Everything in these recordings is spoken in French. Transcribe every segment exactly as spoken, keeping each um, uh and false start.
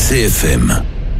C F M,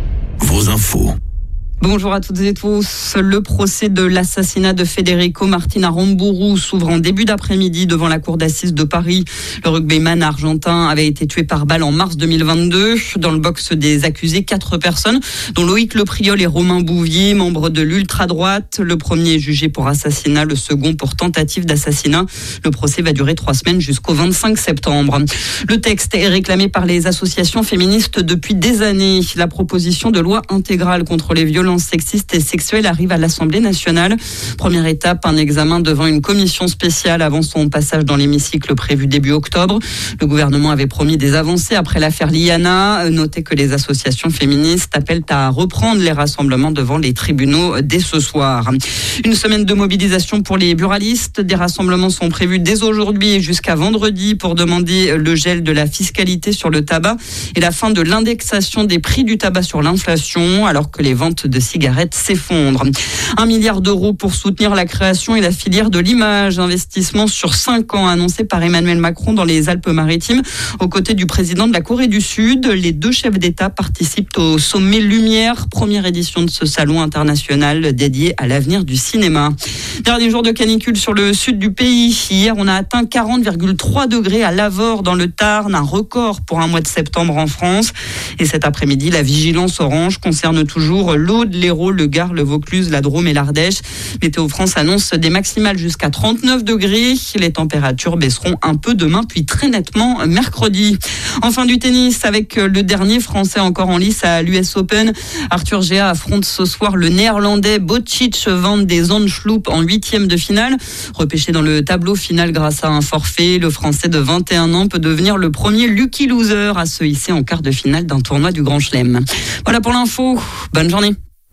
vos infos. Bonjour à toutes et tous. Le procès de l'assassinat de Federico Martin Aramburu s'ouvre en début d'après-midi devant la cour d'assises de Paris. Le rugbyman argentin avait été tué par balle en mars deux mille vingt-deux. Dans le box des accusés, quatre personnes, dont Loïc Lepriol et Romain Bouvier, membres de l'ultra-droite. Le premier est jugé pour assassinat, le second pour tentative d'assassinat. Le procès va durer trois semaines jusqu'au vingt-cinq septembre. Le texte est réclamé par les associations féministes depuis des années. La proposition de loi intégrale contre les violences sexistes et sexuelles arrive à l'Assemblée nationale. Première étape, un examen devant une commission spéciale avant son passage dans l'hémicycle prévu début octobre. Le gouvernement avait promis des avancées après l'affaire Liana. Notez que les associations féministes appellent à reprendre les rassemblements devant les tribunaux dès ce soir. Une semaine de mobilisation pour les buralistes. Des rassemblements sont prévus dès aujourd'hui et jusqu'à vendredi pour demander le gel de la fiscalité sur le tabac et la fin de l'indexation des prix du tabac sur l'inflation, alors que les ventes de cigarettes s'effondrent. Un milliard d'euros pour soutenir la création et la filière de l'image. Investissement sur cinq ans annoncé par Emmanuel Macron dans les Alpes-Maritimes aux côtés du président de la Corée du Sud. Les deux chefs d'État participent au sommet Lumière, première édition de ce salon international dédié à l'avenir du cinéma. Dernier jour de canicule sur le sud du pays. Hier, on a atteint quarante virgule trois degrés à Lavore dans le Tarn, un record pour un mois de septembre en France. Et cet après-midi, la vigilance orange concerne toujours l'Aude, l'Hérault, le Gard, le Vaucluse, la Drôme et l'Ardèche. Météo France annonce des maximales jusqu'à trente-neuf degrés. Les températures baisseront un peu demain, puis très nettement mercredi. Enfin du tennis avec le dernier Français encore en lice à l'U S Open. Arthur Géa affronte ce soir le Néerlandais Bocic van de Zandschulp en huitième de finale. Repêché dans le tableau final grâce à un forfait, le Français de vingt et un ans peut devenir le premier lucky loser à se hisser en quart de finale d'un tournoi du Grand Chelem. Voilà pour l'info. Bonne journée.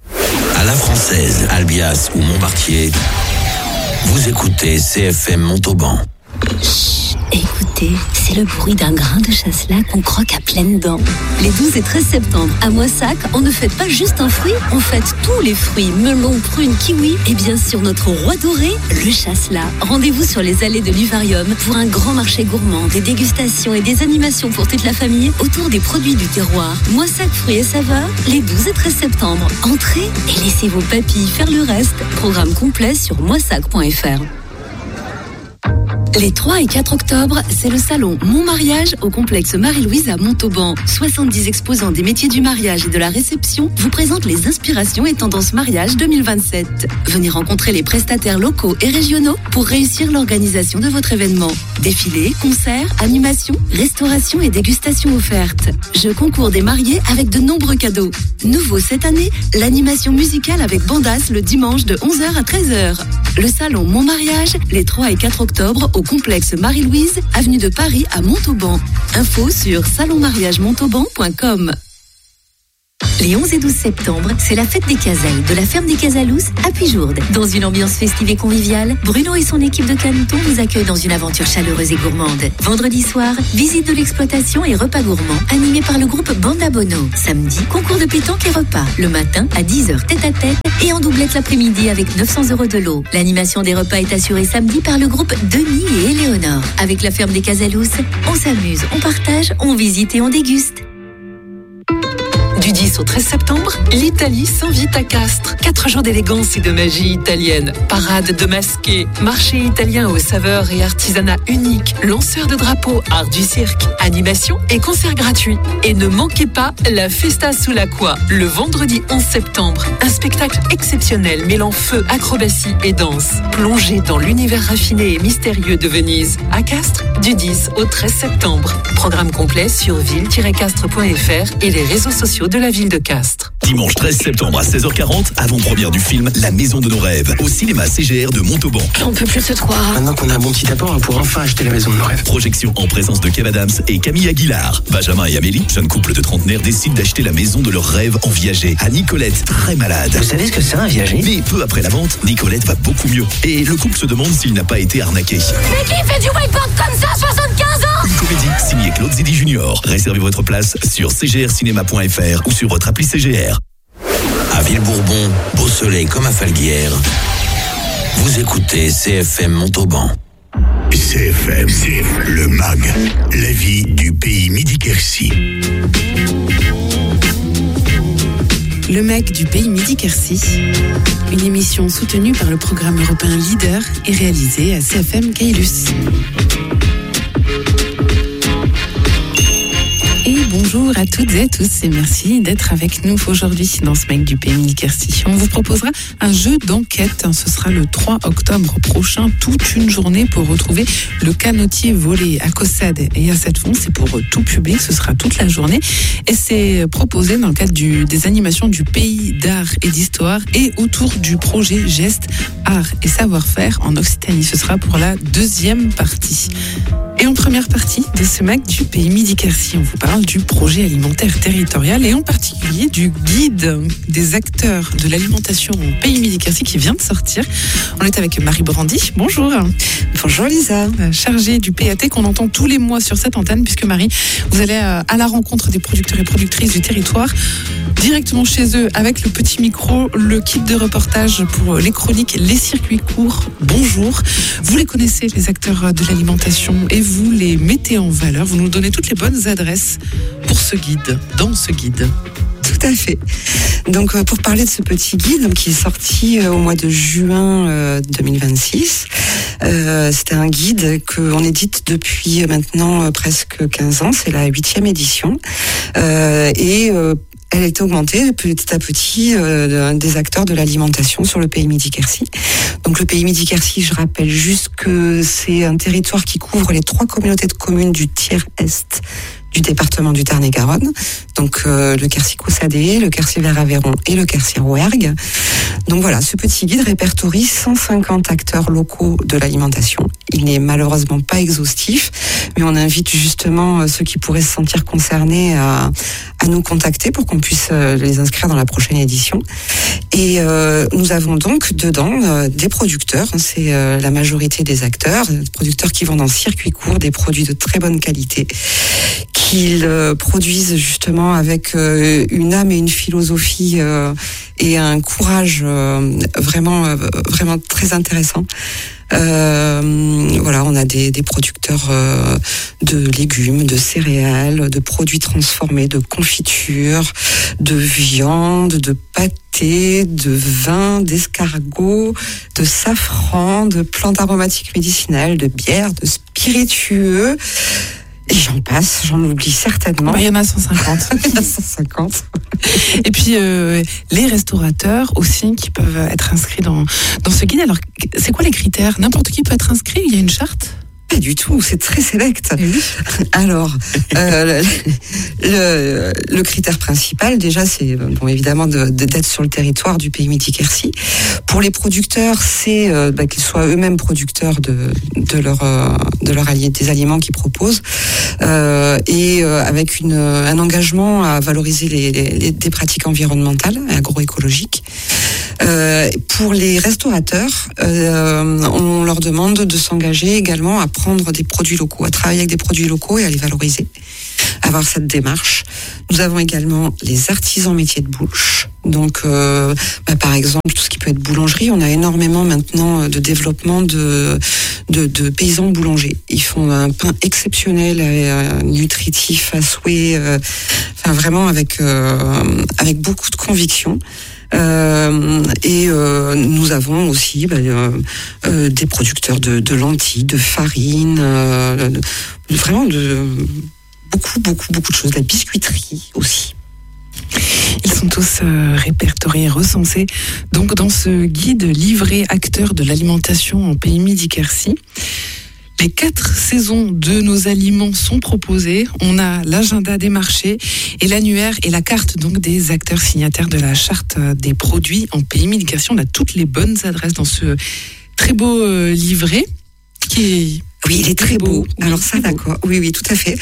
À la Française, Albias ou Montmartier, vous écoutez C F M Montauban. Chut, écoutez, c'est le bruit d'un grain de chasselas qu'on croque à pleines dents. Les douze et treize septembre, à Moissac, on ne fête pas juste un fruit, on fête tous les fruits, melons, prunes, kiwis et bien sûr notre roi doré, le chasselas. Rendez-vous sur les allées de l'Ivarium pour un grand marché gourmand, des dégustations et des animations pour toute la famille autour des produits du terroir. Moissac fruits et saveurs, les douze et treize septembre. Entrez et laissez vos papilles faire le reste. Programme complet sur moissac point f r. Les trois et quatre octobre, c'est le salon Mon Mariage au complexe Marie-Louise à Montauban. soixante-dix exposants des métiers du mariage et de la réception vous présentent les inspirations et tendances mariage deux mille vingt-sept. Venez rencontrer les prestataires locaux et régionaux pour réussir l'organisation de votre événement. Défilés, concerts, animations, restauration et dégustations offertes. Jeux concours des mariés avec de nombreux cadeaux. Nouveau cette année, l'animation musicale avec Bandas le dimanche de onze heures à treize heures. Le salon Mon Mariage, les trois et quatre octobre au complexe Marie-Louise, avenue de Paris à Montauban. Info sur salon mariage montauban point com. Les onze et douze septembre, c'est la fête des Casals de la ferme des Casalous à Puyjourde. Dans une ambiance festive et conviviale, Bruno et son équipe de canetons vous accueillent dans une aventure chaleureuse et gourmande. Vendredi soir, visite de l'exploitation et repas gourmands animés par le groupe Banda Bono. Samedi, concours de pétanque et repas. Le matin, à dix heures tête à tête et en doublette l'après-midi avec neuf cents euros de lot. L'animation des repas est assurée samedi par le groupe Denis et Éléonore. Avec la ferme des Casalous, on s'amuse, on partage, on visite et on déguste. Du dix au treize septembre, l'Italie s'invite à Castres. Quatre jours d'élégance et de magie italienne. Parade de masqués, marché italien aux saveurs et artisanat unique, lanceurs de drapeaux, art du cirque, animation et concerts gratuits. Et ne manquez pas la Festa sulla Qua, le vendredi onze septembre. Un spectacle exceptionnel mêlant feu, acrobatie et danse. Plongez dans l'univers raffiné et mystérieux de Venise. À Castres, du dix au treize septembre. Programme complet sur ville tiret castres point f r et les réseaux sociaux de la ville de Castres. Dimanche treize septembre à seize heures quarante, avant-première du film La Maison de nos rêves, au cinéma C G R de Montauban. On peut plus se croire. Maintenant qu'on a un bon petit apport, on pourra enfin acheter la maison de nos rêves. Projection en présence de Kev Adams et Camille Aguilar. Benjamin et Amélie, jeune couple de trentenaires, décident d'acheter la maison de leurs rêves en viager à Nicolette, très malade. Vous savez ce que c'est un viager? Mais peu après la vente, Nicolette va beaucoup mieux. Et le couple se demande s'il n'a pas été arnaqué. Mais qui fait du wakeboard comme ça, soixante-quinze ans? Une comédie signée Claude Zidi Junior. Réservez votre place sur c g r cinéma point f r ou sur votre appli C G R. À Villebourbon, beau soleil comme à Falguière, vous écoutez C F M Montauban. C F M, C F M, le M A G, la vie du pays Midi-Quercy. le mec du pays Midi-Quercy. Une émission soutenue par le programme européen Leader et réalisée à C F M Caylus. Et bonjour à toutes et à tous et merci d'être avec nous aujourd'hui dans ce mec du pays Midi-Quercy. On vous proposera un jeu d'enquête. Ce sera le trois octobre prochain, toute une journée pour retrouver le canotier volé à Caussade et à Sept-Fonds. C'est pour tout public, ce sera toute la journée. Et c'est proposé dans le cadre du, des animations du pays d'art et d'histoire et autour du projet Gestes, Art et Savoir-faire en Occitanie. Ce sera pour la deuxième partie. Et en première partie de ce mec du pays Midi-Quercy, on vous parle du projet alimentaire territorial et en particulier du guide des acteurs de l'alimentation au pays Midi-Quercy qui vient de sortir. On est avec Marie Brandy. Bonjour. Bonjour Lisa. Chargée du P A T qu'on entend tous les mois sur cette antenne, puisque Marie, vous allez à la rencontre des producteurs et productrices du territoire, directement chez eux avec le petit micro, le kit de reportage pour les chroniques, les circuits courts. Bonjour. Vous les connaissez, les acteurs de l'alimentation, et vous les mettez en valeur. Vous nous donnez toutes les bonnes adresses pour ce guide, dans ce guide. Tout à fait. Donc pour parler de ce petit guide qui est sorti au mois de juin deux mille vingt-six, euh, c'était un guide qu'on édite depuis maintenant presque quinze ans, c'est la huitième édition. Euh, et euh, elle a été augmentée petit à petit euh, des acteurs de l'alimentation sur le pays Midi-Quercy. Donc le pays Midi-Quercy, je rappelle juste que c'est un territoire qui couvre les trois communautés de communes du tiers est du département du Tarn-et-Garonne, donc euh, le Quercy-Caussade, le Quercy-Vert-Aveyron et le Quercy-Rouergue. Donc voilà, ce petit guide répertorie cent cinquante acteurs locaux de l'alimentation. Il n'est malheureusement pas exhaustif, mais on invite justement ceux qui pourraient se sentir concernés à, à nous contacter pour qu'on puisse les inscrire dans la prochaine édition. Et euh, nous avons donc dedans euh, des producteurs, hein, c'est euh, la majorité des acteurs, des producteurs qui vendent en circuit court des produits de très bonne qualité, qu'ils euh, produisent justement avec euh, une âme et une philosophie euh, et un courage euh, vraiment, euh, vraiment très intéressant. Euh, voilà, on a des, des producteurs euh, de légumes, de céréales, de produits transformés, de confitures, de viande, de pâté, de vin, d'escargots, de safran, de plantes aromatiques médicinales, de bières, de spiritueux. Et j'en passe, j'en oublie certainement. Bah, il y en a cent cinquante. Il y en a cent cinquante. Et puis, euh, les restaurateurs aussi qui peuvent être inscrits dans, dans ce guide. Alors, c'est quoi les critères ? N'importe qui peut être inscrit ? Il y a une charte ? Pas du tout, c'est très sélect. Oui. Alors, euh, le, le, le critère principal, déjà, c'est bon, évidemment de, de, d'être sur le territoire du pays Midi-Quercy. Pour les producteurs, c'est euh, bah, qu'ils soient eux-mêmes producteurs de, de leur, euh, de leur allié, des aliments qu'ils proposent, euh, et euh, avec une, un engagement à valoriser les, les, les, des pratiques environnementales et agroécologiques. Euh, pour les restaurateurs, euh, on leur demande de s'engager également à prendre des produits locaux, à travailler avec des produits locaux et à les valoriser, avoir cette démarche. Nous avons également les artisans métiers de bouche. Donc, euh, bah, par exemple, tout ce qui peut être boulangerie, on a énormément maintenant de développement de, de, de paysans boulangers. Ils font un pain exceptionnel, euh, nutritif, à souhait, euh, enfin vraiment avec, euh, avec beaucoup de conviction. Euh, et euh, nous avons aussi bah, euh, euh, des producteurs de, de lentilles, de farine, euh, de, vraiment de beaucoup, beaucoup, beaucoup de choses. La biscuiterie aussi. Ils sont tous euh, répertoriés, recensés donc dans ce guide livré acteurs de l'alimentation en pays Midi-Quercy. Les quatre saisons de nos aliments sont proposées. On a l'agenda des marchés et l'annuaire et la carte donc des acteurs signataires de la charte des produits en pays Midi-Quercy. On a toutes les bonnes adresses dans ce très beau euh, livret qui est... Oui, il est très beau. beau. Alors ça, d'accord. Oui, oui, tout à fait.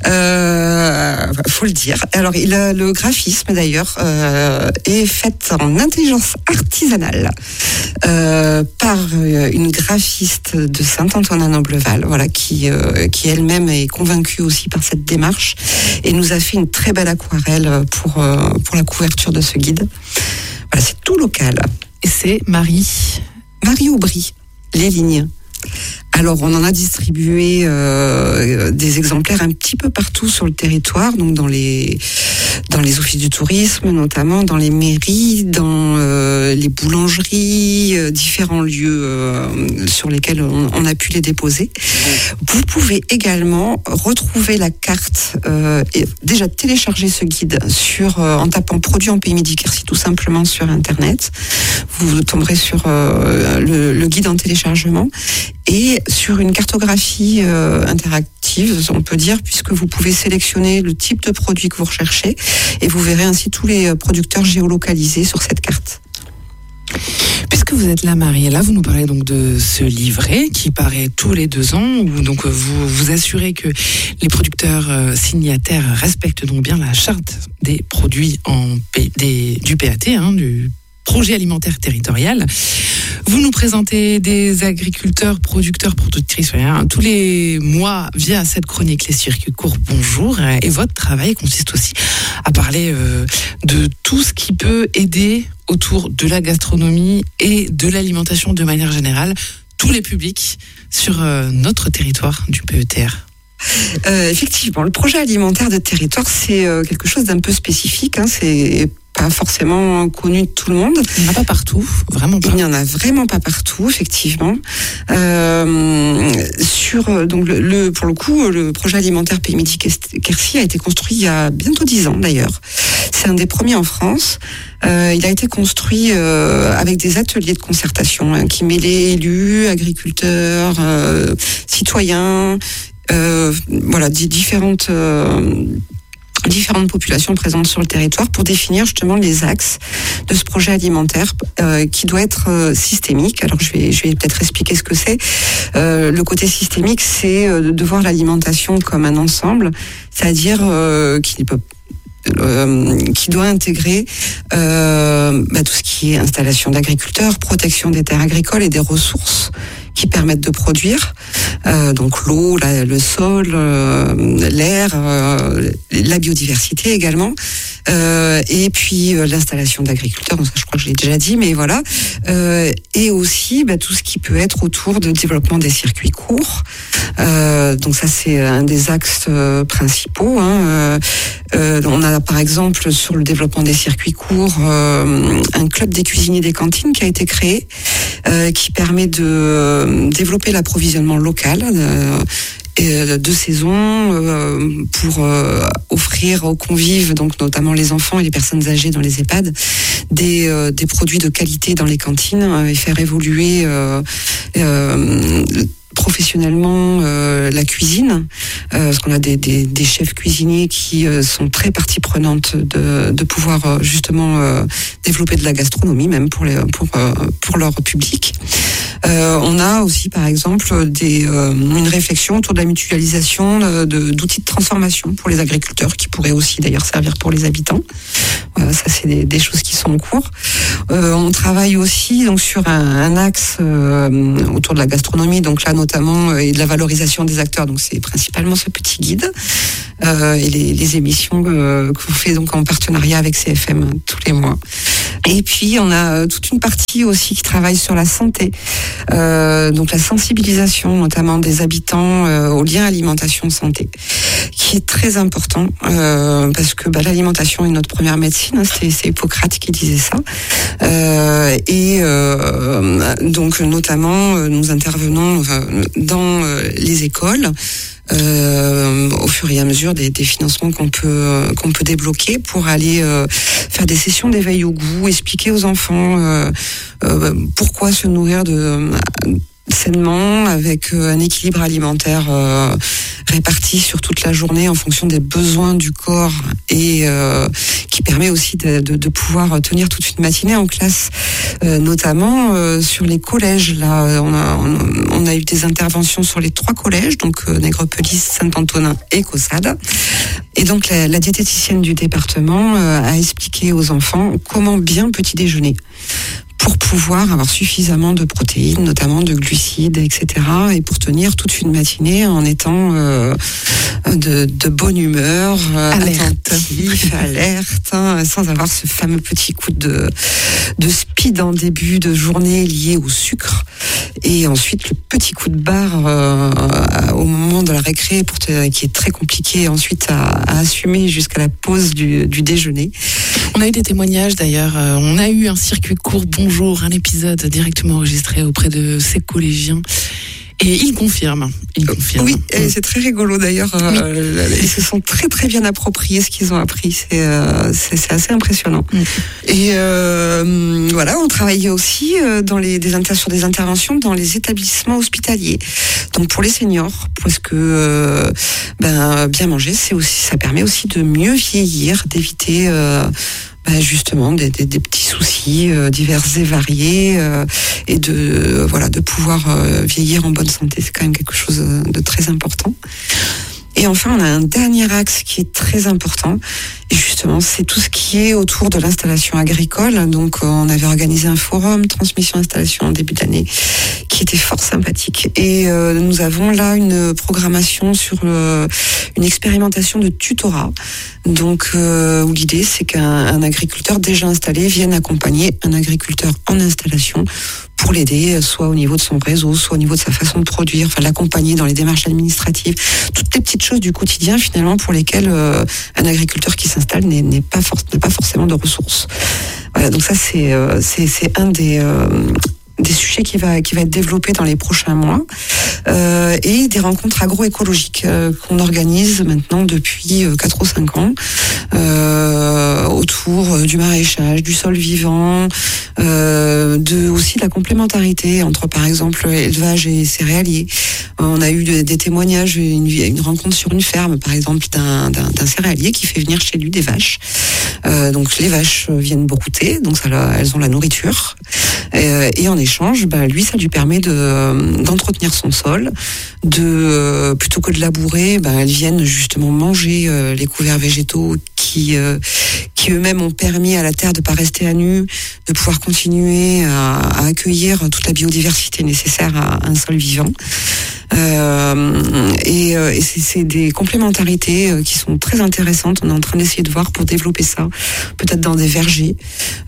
Euh, faut le dire. Alors, il a le graphisme d'ailleurs euh, est fait en intelligence artisanale euh, par une graphiste de Saint-Antonin-Nobleval, voilà, qui euh, qui elle-même est convaincue aussi par cette démarche et nous a fait une très belle aquarelle pour euh, pour la couverture de ce guide. Voilà, c'est tout local. Et c'est Marie Marie Aubry, les lignes. Alors, on en a distribué euh, des exemplaires un petit peu partout sur le territoire, donc dans les dans les offices du tourisme, notamment dans les mairies, dans euh, les boulangeries, euh, différents lieux euh, sur lesquels on, on a pu les déposer. Vous pouvez également retrouver la carte, euh, et déjà télécharger ce guide sur, euh, en tapant produit en Pays Midi Quercy tout simplement sur Internet. Vous tomberez sur euh, le, le guide en téléchargement et sur une cartographie euh, interactive, on peut dire, puisque vous pouvez sélectionner le type de produit que vous recherchez et vous verrez ainsi tous les producteurs géolocalisés sur cette carte. Puisque vous êtes là, Mariella, vous nous parlez donc de ce livret qui paraît tous les deux ans, où donc vous vous assurez que les producteurs signataires respectent donc bien la charte des produits en P, des, du P A T, hein, du projet alimentaire territorial. Vous nous présentez des agriculteurs, producteurs, productrices, hein, tous les mois via cette chronique Les Circuits Courts. Bonjour. Et votre travail consiste aussi à parler euh, de tout ce qui peut aider autour de la gastronomie et de l'alimentation de manière générale, tous les publics sur euh, notre territoire du P E T R. Euh, effectivement, le projet alimentaire de territoire, c'est euh, quelque chose d'un peu spécifique. Hein, c'est pas forcément connu de tout le monde. Il n'y en a pas partout, vraiment pas. Il n'y en a vraiment pas partout, effectivement. Euh, sur donc le, le pour le coup, le projet alimentaire Pays Midi Quercy a été construit il y a bientôt dix ans d'ailleurs. C'est un des premiers en France. Euh, il a été construit euh, avec des ateliers de concertation hein, qui mêlaient élus, agriculteurs, euh, citoyens, euh, voilà, différentes. Euh, différentes populations présentes sur le territoire pour définir justement les axes de ce projet alimentaire euh, qui doit être euh, systémique. Alors je vais, je vais peut-être expliquer ce que c'est. Euh, le côté systémique, c'est euh, de voir l'alimentation comme un ensemble, c'est-à-dire euh, qu'il peut Euh, qui doit intégrer euh, bah, tout ce qui est installation d'agriculteurs, protection des terres agricoles et des ressources qui permettent de produire, euh, donc l'eau, la, le sol, euh, l'air, euh, la biodiversité également, euh, et puis euh, l'installation d'agriculteurs, donc ça, je crois que je l'ai déjà dit, mais voilà, euh, et aussi bah, tout ce qui peut être autour de développement des circuits courts, euh, donc ça c'est un des axes euh, principaux, hein, euh, euh, on a par exemple sur le développement des circuits courts euh, un club des cuisiniers des cantines qui a été créé, euh, qui permet de euh, développer l'approvisionnement local euh, et de saison euh, pour euh, offrir aux convives, donc notamment les enfants et les personnes âgées dans les EHPAD, des, euh, des produits de qualité dans les cantines euh, et faire évoluer euh, euh, professionnellement euh, la cuisine, euh, parce qu'on a des, des, des chefs cuisiniers qui euh, sont très partie prenante de, de pouvoir euh, justement euh, développer de la gastronomie même pour, les, pour, euh, pour leur public. Euh, on a aussi par exemple des, euh, une réflexion autour de la mutualisation de, de, d'outils de transformation pour les agriculteurs qui pourraient aussi d'ailleurs servir pour les habitants. Voilà, ça c'est des, des choses qui sont en cours. Euh, on travaille aussi donc sur un, un axe euh, autour de la gastronomie, donc là notamment euh, et de la valorisation des acteurs. Donc c'est principalement ce petit guide euh, et les, les émissions euh, qu'on fait donc en partenariat avec C F M tous les mois. Et puis on a toute une partie aussi qui travaille sur la santé, euh, donc la sensibilisation notamment des habitants euh, au lien alimentation-santé, qui est très important euh, parce que bah, l'alimentation est notre première médecine. Hein, c'est, c'est Hippocrate qui disait ça. Euh, et euh, donc notamment nous intervenons dans les écoles. Euh, au fur et à mesure des, des financements qu'on peut qu'on peut débloquer pour aller euh, faire des sessions d'éveil au goût, expliquer aux enfants euh, euh, pourquoi se nourrir de euh, sainement avec euh, un équilibre alimentaire euh, réparti sur toute la journée en fonction des besoins du corps et euh, qui permet aussi de, de, de pouvoir tenir toute une matinée en classe, euh, notamment euh, sur les collèges. Là, on a, on, on a eu des interventions sur les trois collèges, donc euh, Nègrepelisse, Saint-Antonin et Caussade. Et donc la, la diététicienne du département euh, a expliqué aux enfants comment bien petit déjeuner pour pouvoir avoir suffisamment de protéines, notamment de glucides, et cetera, et pour tenir toute une matinée en étant euh, de, de bonne humeur, alerte, attentif, alerte, hein, sans avoir ce fameux petit coup de, de speed en début de journée lié au sucre, et ensuite le petit coup de barre euh, au moment de la récré pour te, qui est très compliqué ensuite à, à assumer jusqu'à la pause du, du déjeuner. On a eu des témoignages d'ailleurs, euh, on a eu un circuit court Bonjour, un épisode directement enregistré auprès de ses collégiens. Et il confirme. Il confirme. Oui, et c'est très rigolo d'ailleurs. Oui. Euh, ils se sont très très bien appropriés ce qu'ils ont appris. C'est, euh, c'est, c'est assez impressionnant. Oui. Et euh, voilà, on travaillait aussi dans les, des inter- sur des interventions dans les établissements hospitaliers. Donc pour les seniors, parce que euh, ben, bien manger, c'est aussi, ça permet aussi de mieux vieillir, d'éviter euh, ben justement des, des, des petits soucis euh, divers et variés euh, et de euh, voilà de pouvoir euh, vieillir en bonne santé, c'est quand même quelque chose de très important. Et enfin, on a un dernier axe qui est très important. Et justement, c'est tout ce qui est autour de l'installation agricole. Donc, on avait organisé un forum transmission-installation en début d'année qui était fort sympathique. Et euh, nous avons là une programmation sur euh, une expérimentation de tutorat. Donc, euh, où l'idée, c'est qu'un un agriculteur déjà installé vienne accompagner un agriculteur en installation pour l'aider, soit au niveau de son réseau, soit au niveau de sa façon de produire, enfin l'accompagner dans les démarches administratives, toutes les petites choses du quotidien finalement pour lesquelles euh, un agriculteur qui s'installe n'est, n'est pas for- n'a pas forcément de ressources. Voilà, donc ça c'est euh, c'est, c'est un des euh, des sujets qui va qui va être développé dans les prochains mois euh, et des rencontres agroécologiques euh, qu'on organise maintenant depuis euh, quatre ou cinq ans euh, autour du maraîchage, du sol vivant, euh, de aussi de la complémentarité entre par exemple élevage et céréalier. On a eu des, des témoignages, une, une rencontre sur une ferme par exemple d'un, d'un, d'un céréalier qui fait venir chez lui des vaches. Euh, donc les vaches viennent brouter, donc ça, elles ont la nourriture euh, et en échange, bah, lui, ça lui permet de, d'entretenir son sol, de plutôt que de labourer, bah, elles viennent justement manger euh, les couverts végétaux qui, euh, qui eux-mêmes ont permis à la terre de pas rester à nu, de pouvoir continuer à, à accueillir toute la biodiversité nécessaire à un sol vivant. Euh, et, et c'est, c'est des complémentarités qui sont très intéressantes. On est en train d'essayer de voir pour développer ça, peut-être dans des vergers,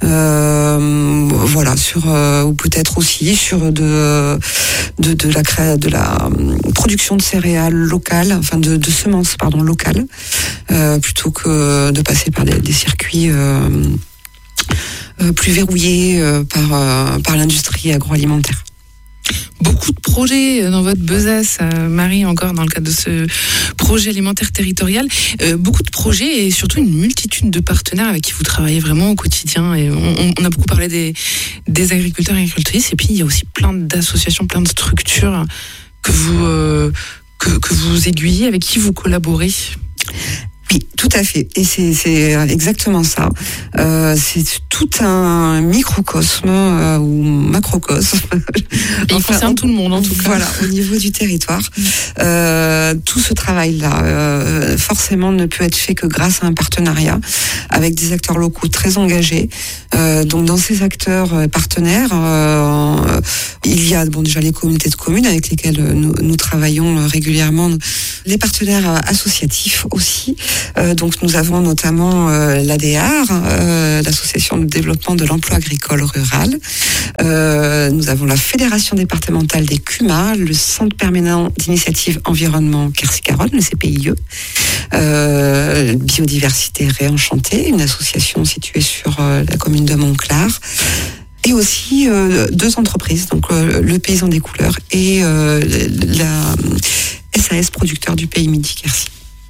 euh, voilà, sur euh, ou peut-être aussi sur de de, de la cré- de la production de céréales locales, enfin de, de semences pardon locales, euh, plutôt que de passer par des, des circuits euh, euh, plus verrouillés euh, par euh, par l'industrie agroalimentaire. Beaucoup de projets dans votre besace, Marie, encore dans le cadre de ce projet alimentaire territorial. Euh, beaucoup de projets et surtout une multitude de partenaires avec qui vous travaillez vraiment au quotidien. Et on, on a beaucoup parlé des, des agriculteurs et agricultrices. Et puis, il y a aussi plein d'associations, plein de structures que vous, euh, que, que vous aiguillez, avec qui vous collaborez. Oui, tout à fait. Et c'est, c'est exactement ça. Euh, c'est tout un microcosme euh, ou macrocosme. Et il concerne tout le monde, en tout cas. Voilà, au niveau du territoire. Euh, tout ce travail-là, euh, forcément, ne peut être fait que grâce à un partenariat avec des acteurs locaux très engagés. Euh, donc, dans ces acteurs euh, partenaires, euh, il y a bon déjà les communautés de communes avec lesquelles nous, nous travaillons régulièrement, les partenaires associatifs aussi. Euh, donc nous avons notamment euh, l'A D R, euh, l'association de développement de l'emploi agricole rural. Euh, nous avons la fédération départementale des C U M A, le centre permanent d'initiative environnement Quercy-Garonne, le C P I E. Euh, biodiversité réenchantée, une association située sur euh, la commune de Montclar. Et aussi euh, deux entreprises, donc euh, le Paysan des Couleurs et euh, la S A S producteur du Pays Midi Quercy.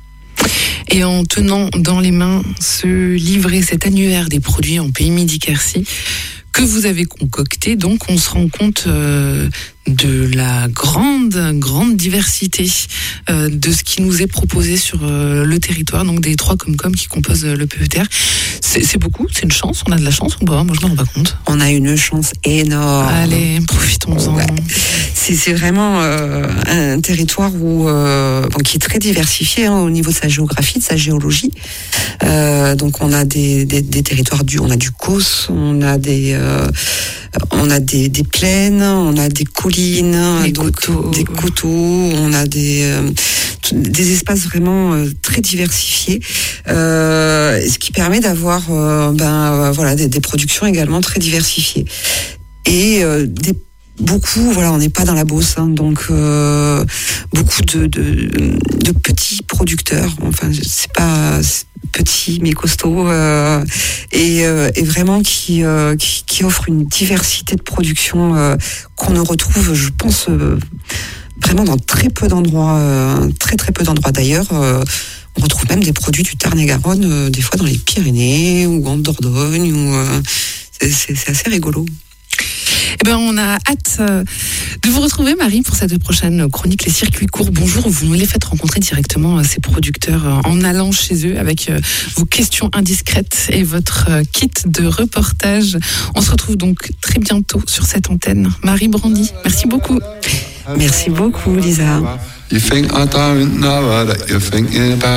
Et en tenant dans les mains ce livret, cet annuaire des produits en Pays Midi Quercy que vous avez concocté, donc on se rend compte euh, de la grande, grande diversité euh, de ce qui nous est proposé sur euh, le territoire, donc des trois Comcom qui composent euh, le P E T R. C'est, c'est beaucoup, c'est une chance, on a de la chance ou pas? Moi je me rends pas compte. On a une chance énorme. Allez, profitons-en. Ouais. C'est, c'est vraiment euh, un territoire où, euh, bon, qui est très diversifié hein, au niveau de sa géographie, de sa géologie. Euh, donc on a des, des, des territoires du, on a du Causse, on a des, euh, on a des, des plaines, on a des collines, des donc coteaux, des coteaux, on a des, euh, des espaces vraiment euh, très diversifiés, euh, ce qui permet d'avoir euh, ben euh, voilà des, des productions également très diversifiées et euh, des beaucoup, voilà, on n'est pas dans la Beauce, hein, donc euh, beaucoup de, de, de petits producteurs. Enfin, c'est pas c'est petit mais costaud euh, et, euh, et vraiment qui, euh, qui qui offre une diversité de production euh, qu'on ne retrouve, je pense, euh, vraiment dans très peu d'endroits, euh, très très peu d'endroits. D'ailleurs, euh, on retrouve même des produits du Tarn-et-Garonne, euh, des fois dans les Pyrénées ou en Dordogne. Ou, euh, c'est, c'est, c'est assez rigolo. Eh ben, on a hâte de vous retrouver, Marie, pour cette prochaine chronique Les Circuits Courts. Bonjour, vous nous les faites rencontrer directement ces producteurs en allant chez eux avec vos questions indiscrètes et votre kit de reportage. On se retrouve donc très bientôt sur cette antenne. Marie Brandy, merci beaucoup. Merci beaucoup, Lisa. You think I don't know that you're thinking about